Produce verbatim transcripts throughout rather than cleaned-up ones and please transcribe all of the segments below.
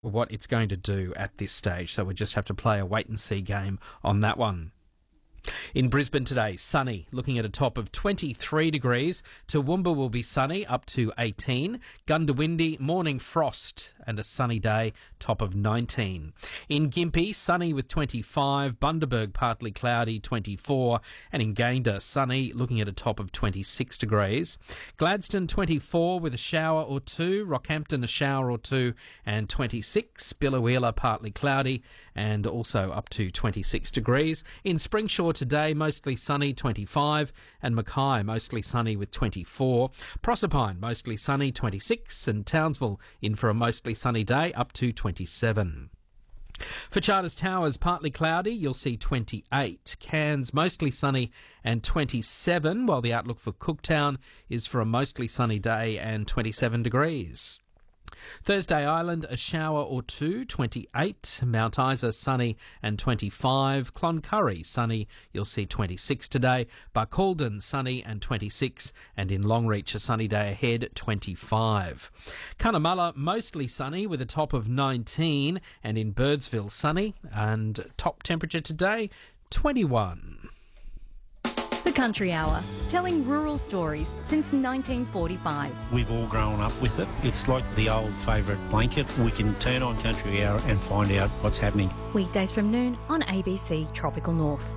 what it's going to do at this stage. So we just have to play a wait-and-see game on that one. In Brisbane today, sunny, looking at a top of twenty-three degrees. Toowoomba will be sunny, up to eighteen. Gundawindi, morning frost and a sunny day, top of nineteen. In Gympie, sunny with twenty-five. Bundaberg, partly cloudy, twenty-four. And in Gayndah, sunny, looking at a top of twenty-six degrees. Gladstone, twenty-four with a shower or two. Rockhampton, a shower or two and twenty-six. Biloela, partly cloudy and also up to twenty-six degrees. In Springsure today, mostly sunny, twenty-five, and Mackay, mostly sunny with twenty-four. Proserpine, mostly sunny, twenty-six, and Townsville in for a mostly sunny day, up to twenty-seven. For Charters Towers, partly cloudy, you'll see twenty-eight. Cairns, mostly sunny and twenty-seven, while the outlook for Cooktown is for a mostly sunny day and twenty-seven degrees. Thursday Island, a shower or two, twenty-eight. Mount Isa, sunny and twenty-five. Cloncurry, sunny, you'll see twenty-six today. Barcaldine, sunny and twenty-six. And in Longreach, a sunny day ahead, twenty-five. Cunnamulla, mostly sunny with a top of nineteen. And in Birdsville, sunny and top temperature today, twenty-one. The Country Hour, telling rural stories since nineteen forty-five. We've all grown up with it. It's like the old favourite blanket. We can turn on Country Hour and find out what's happening. Weekdays from noon on A B C Tropical North.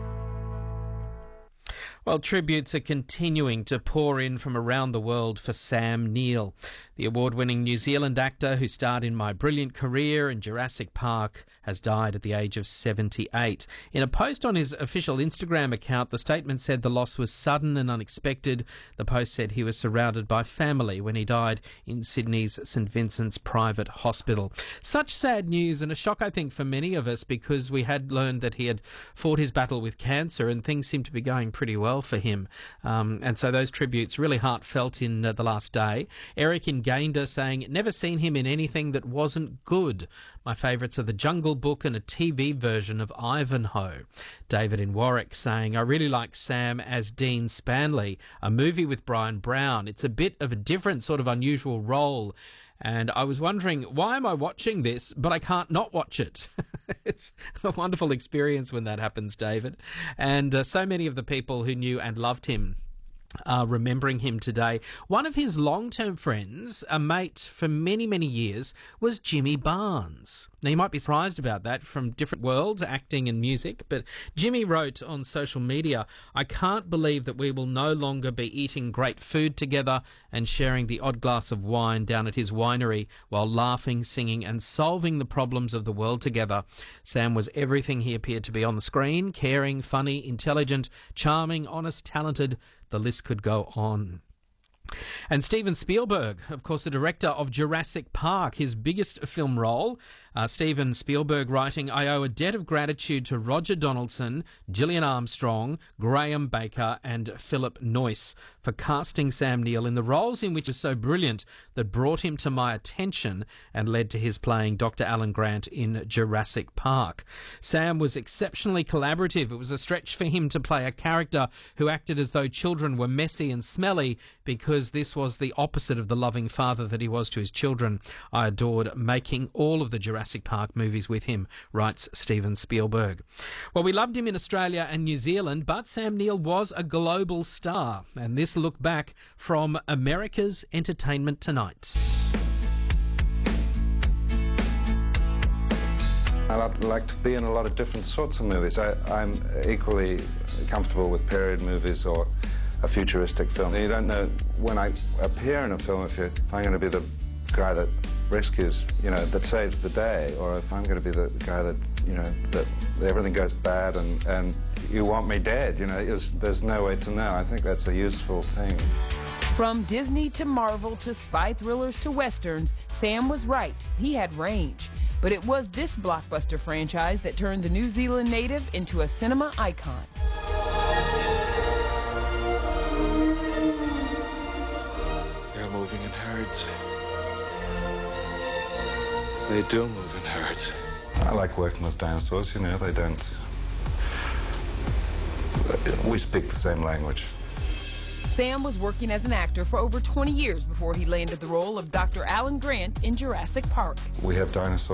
Well, tributes are continuing to pour in from around the world for Sam Neill. The award-winning New Zealand actor who starred in My Brilliant Career and Jurassic Park has died at the age of seventy-eight. In a post on his official Instagram account, the statement said the loss was sudden and unexpected. The post said he was surrounded by family when he died in Sydney's St Vincent's Private Hospital. Such sad news and a shock, I think, for many of us, because we had learned that he had fought his battle with cancer and things seemed to be going pretty well for him. Um, and so those tributes really heartfelt in uh, the last day. Eric in Gayndah saying, never seen him in anything that wasn't good. My favourites are The Jungle Book and a T V version of Ivanhoe. David in Warwick saying, I really like Sam as Dean Spanley, a movie with Brian Brown. It's a bit of a different sort of unusual role. And I was wondering, why am I watching this, but I can't not watch it? It's a wonderful experience when that happens, David. And uh, so many of the people who knew and loved him Uh, remembering him today. One of his long-term friends, a mate for many, many years, was Jimmy Barnes. Now, you might be surprised about that, from different worlds, acting and music, but Jimmy wrote on social media, I can't believe that we will no longer be eating great food together and sharing the odd glass of wine down at his winery while laughing, singing and solving the problems of the world together. Sam was everything he appeared to be on the screen: caring, funny, intelligent, charming, honest, talented. The list could go on. And Steven Spielberg, of course, the director of Jurassic Park, his biggest film role. Uh, Steven Spielberg writing, I owe a debt of gratitude to Roger Donaldson, Gillian Armstrong, Graham Baker and Philip Noyce for casting Sam Neill in the roles in which was so brilliant that brought him to my attention and led to his playing Doctor Alan Grant in Jurassic Park. Sam was exceptionally collaborative. It was a stretch for him to play a character who acted as though children were messy and smelly, because this was the opposite of the loving father that he was to his children. I adored making all of the Jurassic Park movies with him, writes Steven Spielberg. Well, we loved him in Australia and New Zealand, but Sam Neill was a global star. And this look back from America's Entertainment Tonight. I like to be in a lot of different sorts of movies. I, I'm equally comfortable with period movies or a futuristic film. You don't know when I appear in a film if, you're, if I'm going to be the guy that rescues, you know, that saves the day, or if I'm going to be the guy that, you know, that everything goes bad and, and you want me dead, you know. Is, there's no way to know. I think that's a useful thing. From Disney to Marvel to spy thrillers to westerns, Sam was right. He had range. But it was this blockbuster franchise that turned the New Zealand native into a cinema icon. They're moving in herds. They do move in herds. I like working with dinosaurs, you know, they don't... We speak the same language. Sam was working as an actor for over twenty years before he landed the role of Doctor Alan Grant in Jurassic Park. We have dinosaurs.